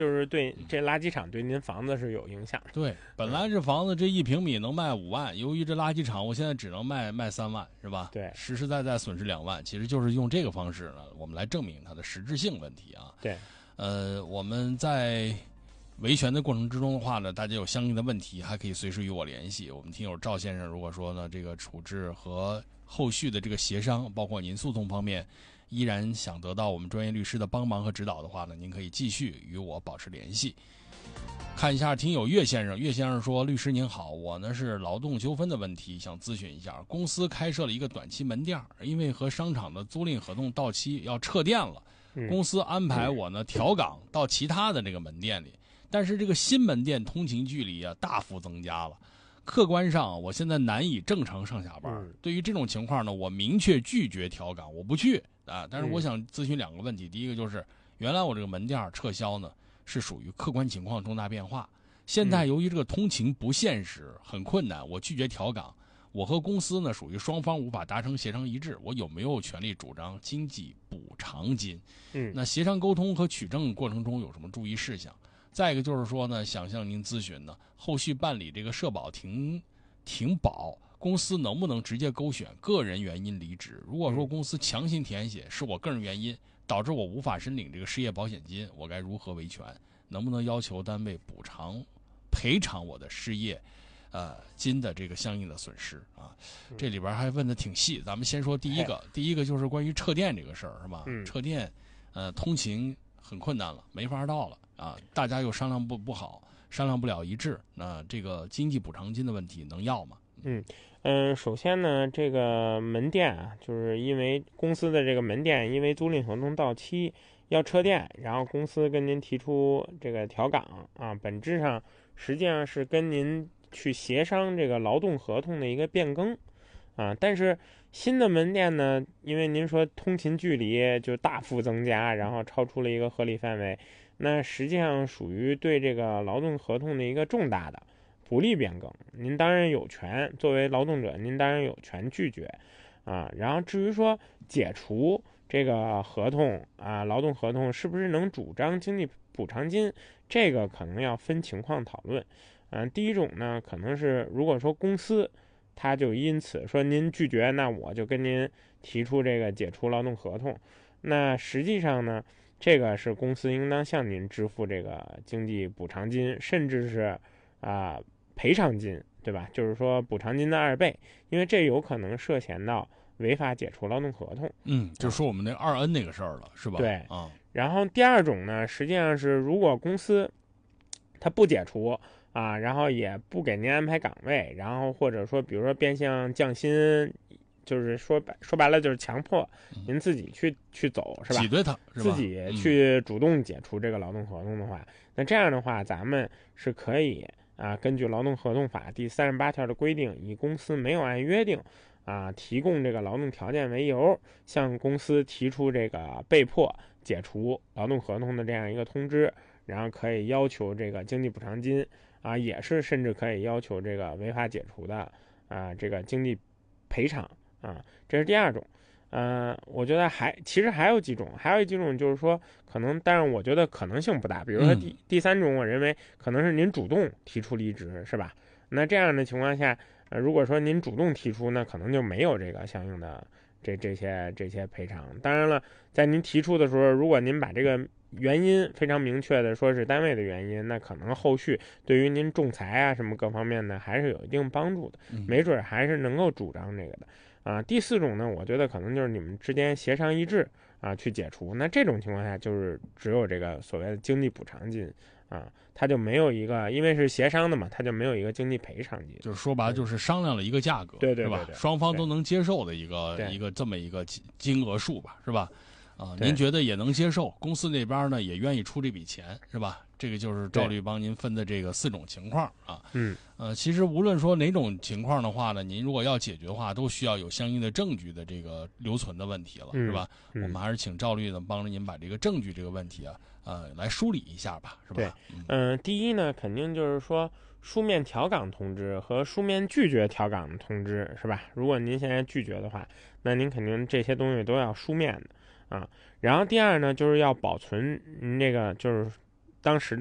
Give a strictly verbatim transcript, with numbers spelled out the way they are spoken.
就是对这垃圾场对您房子是有影响。 对，本来这房子这一平米能卖五万，由于这垃圾场我现在只能卖卖三万，是吧？ 对， 实实在在损失两万，其实就是用这个方式呢，我们来证明它的实质性问题啊。 对， 呃，我们在维权的过程之中的话呢，大家有相应的问题，还可以随时与我联系。我们听友赵先生，如果说呢这个处置和后续的这个协商，包括您诉讼方面，依然想得到我们专业律师的帮忙和指导的话呢，您可以继续与我保持联系。看一下听友岳先生，岳先生说：律师您好，我呢是劳动纠纷的问题想咨询一下。公司开设了一个短期门店，因为和商场的租赁合同到期要撤店了，公司安排我呢调岗到其他的这个门店里，但是这个新门店通勤距离啊大幅增加了，客观上我现在难以正常上下班。 嗯、 对于这种情况呢，我明确拒绝调岗，我不去啊。但是我想咨询两个问题，第一个就是原来我这个门店撤销呢是属于客观情况重大变化，现在由于这个通勤不现实，很困难，我拒绝调岗，我和公司呢属于双方无法达成协商一致，我有没有权利主张经济补偿金？ 嗯， 那协商沟通和取证过程中有什么注意事项？再一个就是说呢，想向您咨询呢，后续办理这个社保停停保，公司能不能直接勾选个人原因离职？如果说公司强行填写是我个人原因导致我无法申领这个失业保险金，我该如何维权？能不能要求单位补偿赔偿我的失业呃金的这个相应的损失啊？这里边还问的挺细，咱们先说第一个，第一个就是关于撤店这个事儿，是吧？ 嗯、 撤店呃通勤很困难了，没法到了啊，大家又商量不不好，商量不了一致，那这个经济补偿金的问题能要吗？ 嗯嗯，首先呢，这个门店啊，就是因为公司的这个门店因为租赁合同到期要撤店，然后公司跟您提出这个调岗啊，本质上实际上是跟您去协商这个劳动合同的一个变更啊。但是新的门店呢，因为您说通勤距离就大幅增加，然后超出了一个合理范围，那实际上属于对这个劳动合同的一个重大的不利变更，您当然有权，作为劳动者，您当然有权拒绝，啊，然后至于说解除这个合同啊，劳动合同是不是能主张经济补偿金，这个可能要分情况讨论，嗯、啊，第一种呢，可能是如果说公司他就因此说您拒绝，那我就跟您提出这个解除劳动合同，那实际上呢，这个是公司应当向您支付这个经济补偿金，甚至是啊。赔偿金，对吧？就是说补偿金的二倍，因为这有可能涉嫌到违法解除劳动合同。 嗯，就说我们那二 N 那个事儿了，是吧？ 对啊。 然后第二种呢，实际上是如果公司它不解除啊，然后也不给您安排岗位，然后或者说比如说变相降薪，就是说白说白了就是强迫您自己去、嗯、去走，是吧？ 挤兑他，是吧？ 自己去主动解除这个劳动合同的话，嗯、那这样的话，咱们是可以。啊，根据劳动合同法第三十八条的规定，以公司没有按约定啊提供这个劳动条件为由，向公司提出这个被迫解除劳动合同的这样一个通知，然后可以要求这个经济补偿金啊，也是甚至可以要求这个违法解除的啊这个经济赔偿啊，这是第二种。呃，我觉得还其实还有几种，还有几种就是说可能，但是我觉得可能性不大。比如说第、嗯、第三种，我认为可能是您主动提出离职，是吧？那这样的情况下，呃，如果说您主动提出，那可能就没有这个相应的这这些这些赔偿。当然了，在您提出的时候，如果您把这个原因非常明确的说是单位的原因，那可能后续对于您仲裁啊什么各方面呢，还是有一定帮助的，没准还是能够主张这个的。啊，第四种呢，我觉得可能就是你们之间协商一致啊，去解除。那这种情况下，就是只有这个所谓的经济补偿金啊，它就没有一个，因为是协商的嘛，它就没有一个经济赔偿金。 就是说白了，就是商量了一个价格， 对对对对吧？双方都能接受的一个一个这么一个金额数吧，是吧？啊，您觉得也能接受，公司那边呢也愿意出这笔钱，是吧？这个就是赵律帮您分的这个四种情况啊。 嗯， 呃，其实无论说哪种情况的话呢，您如果要解决的话，都需要有相应的证据的这个留存的问题了， 嗯、 是吧？ 嗯、 我们还是请赵律呢帮着您把这个证据这个问题啊，呃，来梳理一下吧，是吧？ 对，嗯、呃，第一呢，肯定就是说书面调岗通知和书面拒绝调岗的通知，是吧？如果您现在拒绝的话，那您肯定这些东西都要书面的。啊，然后第二呢，就是要保存您这个就是当时